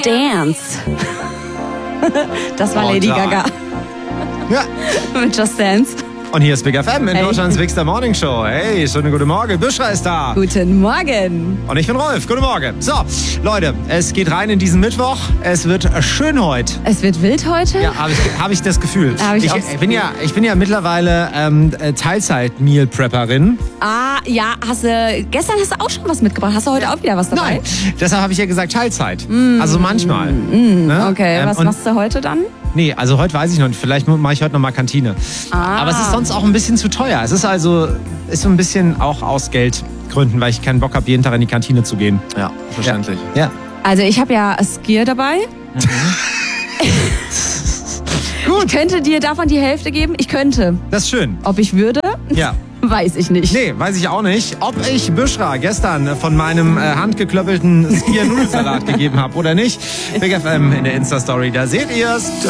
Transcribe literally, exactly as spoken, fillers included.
Dance. Das war Oh, Lady da. Gaga Ja. mit Just Dance. Und hier ist Big F M in Hey. Deutschlands Bigster Morning Show. Hey, schönen guten Morgen. Büschra ist da. Guten Morgen. Und ich bin Rolf. Guten Morgen. So, Leute, es geht rein in diesen Mittwoch. Es wird schön heute. Es wird wild heute? Ja, habe ich, hab ich das Gefühl. Hab ich ich, auch ich, bin ja, ich bin ja mittlerweile ähm, Teilzeit-Meal-Prepperin. Ah, ja, hast du, gestern hast du auch schon was mitgebracht. Hast du heute auch wieder was dabei? Nein, deshalb habe ich ja gesagt Teilzeit. Also manchmal. Ne? Okay, Ähm, was und- machst du heute dann? Nee, also heute weiß ich noch nicht. Vielleicht mache ich heute noch mal Kantine. Ah. Aber es ist sonst auch ein bisschen zu teuer. Es ist also ist so ein bisschen auch aus Geldgründen, weil ich keinen Bock habe, jeden Tag in die Kantine zu gehen. Ja, verständlich. Ja. Also ich habe ja Skier dabei. Gut. Ich könnte dir davon die Hälfte geben. Ich könnte. Das ist schön. Ob ich würde? Ja. Weiß ich nicht. Nee, weiß ich auch nicht. Ob ich Büschra gestern von meinem äh, handgeklöppelten Skier-Nudelsalat gegeben habe oder nicht. Big F M in der Insta-Story, da seht ihr's.